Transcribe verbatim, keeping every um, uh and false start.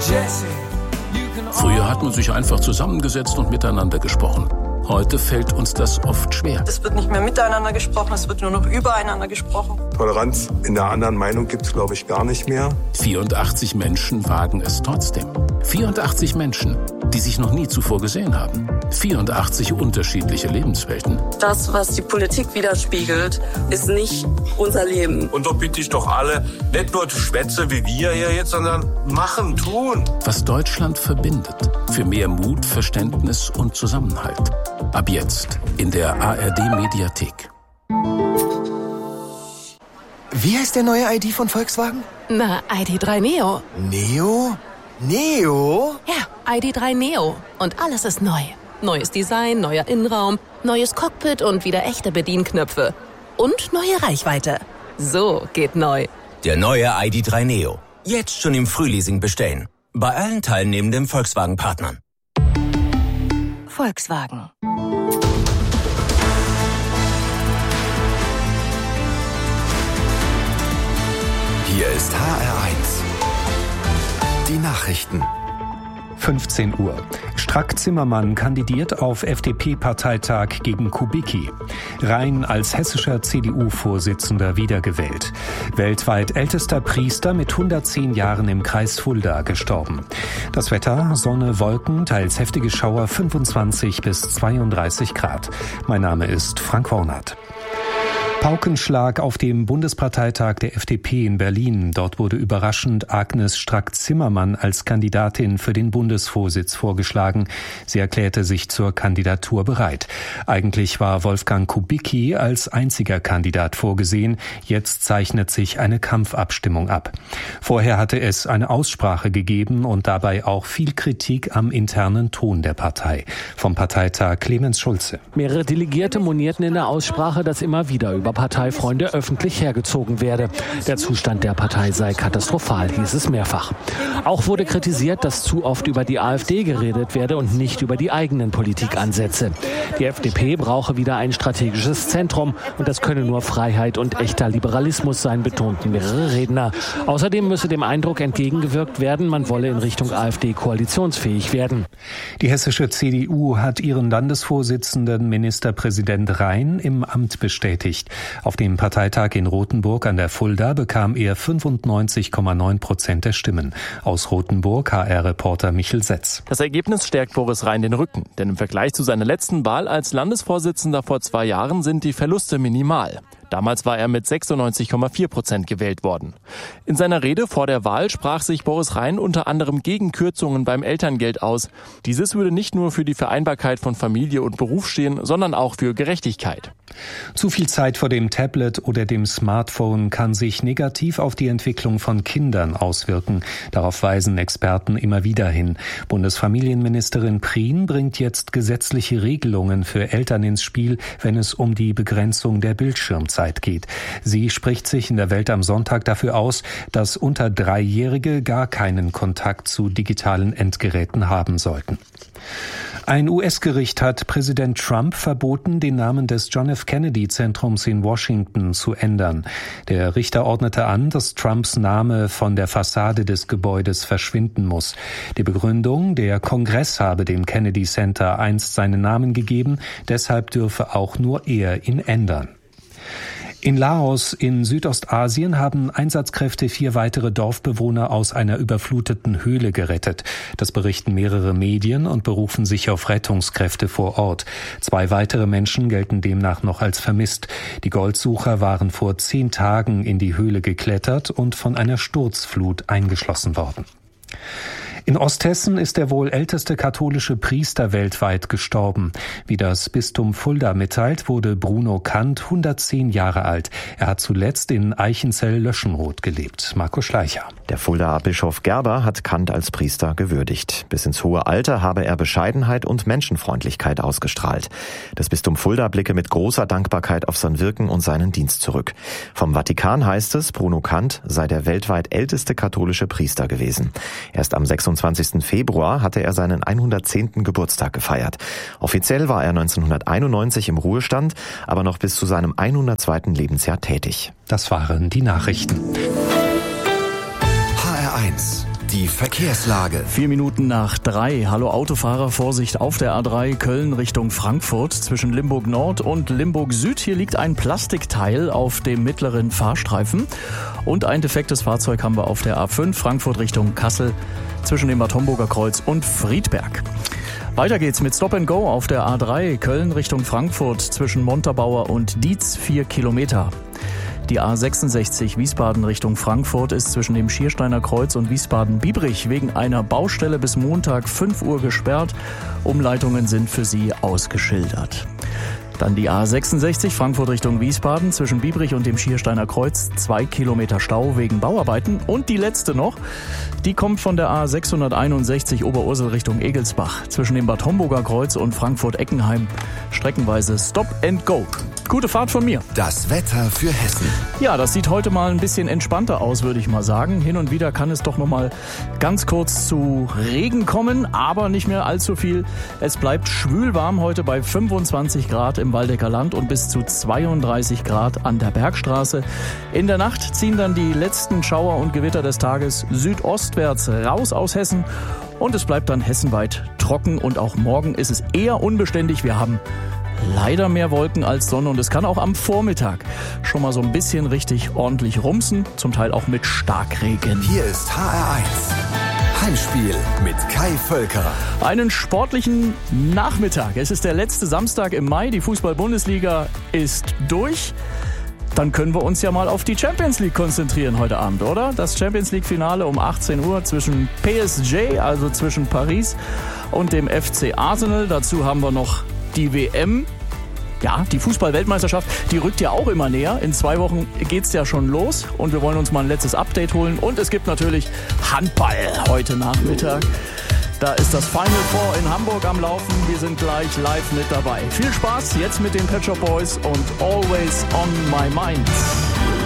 Früher hat man sich einfach zusammengesetzt und miteinander gesprochen. Heute fällt uns das oft schwer. Es wird nicht mehr miteinander gesprochen, es wird nur noch übereinander gesprochen. Toleranz in der anderen Meinung gibt es, glaube ich, gar nicht mehr. vierundachtzig Menschen wagen es trotzdem. vierundachtzig Menschen, die sich noch nie zuvor gesehen haben. vierundachtzig unterschiedliche Lebenswelten. Das, was die Politik widerspiegelt, ist nicht unser Leben. Und da bitte ich doch alle, nicht nur zu schwätzen wie wir hier jetzt, sondern machen, tun. Was Deutschland verbindet. Für mehr Mut, Verständnis und Zusammenhalt. Ab jetzt in der A R D-Mediathek. Wie heißt der neue I D von Volkswagen? Na, I D drei Neo. Neo? Neo? Ja, I D drei Neo. Und alles ist neu. Neues Design, neuer Innenraum, neues Cockpit und wieder echte Bedienknöpfe. Und neue Reichweite. So geht neu. Der neue I D drei Neo. Jetzt schon im Frühleasing bestellen. Bei allen teilnehmenden Volkswagen-Partnern. Volkswagen. Hier ist H R eins. Die Nachrichten. fünfzehn Uhr. Strack-Zimmermann kandidiert auf F D P-Parteitag gegen Kubicki. Rhein als hessischer C D U-Vorsitzender wiedergewählt. Weltweit ältester Priester mit hundertzehn Jahren im Kreis Fulda gestorben. Das Wetter, Sonne, Wolken, teils heftige Schauer, fünfundzwanzig bis zweiunddreißig Grad. Mein Name ist Frank Wornath. Paukenschlag auf dem Bundesparteitag der F D P in Berlin. Dort wurde überraschend Agnes Strack-Zimmermann als Kandidatin für den Bundesvorsitz vorgeschlagen. Sie erklärte sich zur Kandidatur bereit. Eigentlich war Wolfgang Kubicki als einziger Kandidat vorgesehen. Jetzt zeichnet sich eine Kampfabstimmung ab. Vorher hatte es eine Aussprache gegeben und dabei auch viel Kritik am internen Ton der Partei. Vom Parteitag Clemens Schulze. Mehrere Delegierte monierten in der Aussprache, dass immer wieder über Parteifreunde öffentlich hergezogen werde. Der Zustand der Partei sei katastrophal, hieß es mehrfach. Auch wurde kritisiert, dass zu oft über die AfD geredet werde und nicht über die eigenen Politikansätze. Die F D P brauche wieder ein strategisches Zentrum und das könne nur Freiheit und echter Liberalismus sein, betonten mehrere Redner. Außerdem müsse dem Eindruck entgegengewirkt werden, man wolle in Richtung AfD koalitionsfähig werden. Die hessische C D U hat ihren Landesvorsitzenden Ministerpräsident Rhein im Amt bestätigt. Auf dem Parteitag in Rothenburg an der Fulda bekam er fünfundneunzig Komma neun Prozent der Stimmen. Aus Rothenburg H R-Reporter Michel Setz. Das Ergebnis stärkt Boris Rhein den Rücken, denn im Vergleich zu seiner letzten Wahl als Landesvorsitzender vor zwei Jahren sind die Verluste minimal. Damals war er mit sechsundneunzig Komma vier Prozent gewählt worden. In seiner Rede vor der Wahl sprach sich Boris Rhein unter anderem gegen Kürzungen beim Elterngeld aus. Dieses würde nicht nur für die Vereinbarkeit von Familie und Beruf stehen, sondern auch für Gerechtigkeit. Zu viel Zeit vor dem Tablet oder dem Smartphone kann sich negativ auf die Entwicklung von Kindern auswirken. Darauf weisen Experten immer wieder hin. Bundesfamilienministerin Prien bringt jetzt gesetzliche Regelungen für Eltern ins Spiel, wenn es um die Begrenzung der Bildschirmzeit geht. Sie spricht sich in der Welt am Sonntag dafür aus, dass unter Dreijährige gar keinen Kontakt zu digitalen Endgeräten haben sollten. Ein U S-Gericht hat Präsident Trump verboten, den Namen des John F. Kennedy-Zentrums in Washington zu ändern. Der Richter ordnete an, dass Trumps Name von der Fassade des Gebäudes verschwinden muss. Die Begründung, der Kongress habe dem Kennedy Center einst seinen Namen gegeben, deshalb dürfe auch nur er ihn ändern. In Laos in Südostasien haben Einsatzkräfte vier weitere Dorfbewohner aus einer überfluteten Höhle gerettet. Das berichten mehrere Medien und berufen sich auf Rettungskräfte vor Ort. Zwei weitere Menschen gelten demnach noch als vermisst. Die Goldsucher waren vor zehn Tagen in die Höhle geklettert und von einer Sturzflut eingeschlossen worden. In Osthessen ist der wohl älteste katholische Priester weltweit gestorben. Wie das Bistum Fulda mitteilt, wurde Bruno Kant hundertzehn Jahre alt. Er hat zuletzt in Eichenzell-Löschenroth gelebt. Marco Schleicher. Der Fuldaer Bischof Gerber hat Kant als Priester gewürdigt. Bis ins hohe Alter habe er Bescheidenheit und Menschenfreundlichkeit ausgestrahlt. Das Bistum Fulda blicke mit großer Dankbarkeit auf sein Wirken und seinen Dienst zurück. Vom Vatikan heißt es, Bruno Kant sei der weltweit älteste katholische Priester gewesen. Erst am sechsundzwanzigsten Februar hatte er seinen hundertzehnten Geburtstag gefeiert. Offiziell war er neunzehnhunderteinundneunzig im Ruhestand, aber noch bis zu seinem hundertzweiten Lebensjahr tätig. Das waren die Nachrichten. H R eins, Die Verkehrslage. Vier Minuten nach drei. Hallo Autofahrer, Vorsicht auf der A drei Köln Richtung Frankfurt zwischen Limburg Nord und Limburg Süd. Hier liegt ein Plastikteil auf dem mittleren Fahrstreifen. Und ein defektes Fahrzeug haben wir auf der A fünf Frankfurt Richtung Kassel zwischen dem Bad Homburger Kreuz und Friedberg. Weiter geht's mit Stop and Go auf der A drei Köln Richtung Frankfurt zwischen Montabaur und Dietz, vier Kilometer. Die A sechsundsechzig Wiesbaden Richtung Frankfurt ist zwischen dem Schiersteiner Kreuz und Wiesbaden-Biebrich wegen einer Baustelle bis Montag fünf Uhr gesperrt. Umleitungen sind für Sie ausgeschildert. Dann die A sechsundsechzig Frankfurt Richtung Wiesbaden zwischen Biebrich und dem Schiersteiner Kreuz, zwei Kilometer Stau wegen Bauarbeiten. Und die letzte noch, die kommt von der A sechshunderteinundsechzig Oberursel Richtung Egelsbach zwischen dem Bad Homburger Kreuz und Frankfurt-Eckenheim. Streckenweise Stop and Go. Gute Fahrt von mir. Das Wetter für Hessen. Ja, das sieht heute mal ein bisschen entspannter aus, würde ich mal sagen. Hin und wieder kann es doch noch mal ganz kurz zu Regen kommen, aber nicht mehr allzu viel. Es bleibt schwül warm heute bei fünfundzwanzig Grad im Waldecker Land und bis zu zweiunddreißig Grad an der Bergstraße. In der Nacht ziehen dann die letzten Schauer und Gewitter des Tages südostwärts raus aus Hessen und es bleibt dann hessenweit trocken und auch morgen ist es eher unbeständig. Wir haben leider mehr Wolken als Sonne und es kann auch am Vormittag schon mal so ein bisschen richtig ordentlich rumsen, zum Teil auch mit Starkregen. Hier ist H R eins. Heimspiel mit Kai Völker. Einen sportlichen Nachmittag. Es ist der letzte Samstag im Mai. Die Fußball-Bundesliga ist durch. Dann können wir uns ja mal auf die Champions League konzentrieren heute Abend, oder? Das Champions League-Finale um achtzehn Uhr zwischen P S G, also zwischen Paris und dem F C Arsenal. Dazu haben wir noch die W M. Ja, die Fußball-Weltmeisterschaft, die rückt ja auch immer näher. In zwei Wochen geht's ja schon los und wir wollen uns mal ein letztes Update holen. Und es gibt natürlich Handball heute Nachmittag. Da ist das Final Four in Hamburg am Laufen. Wir sind gleich live mit dabei. Viel Spaß jetzt mit den Pet Shop Boys und Always on My Mind.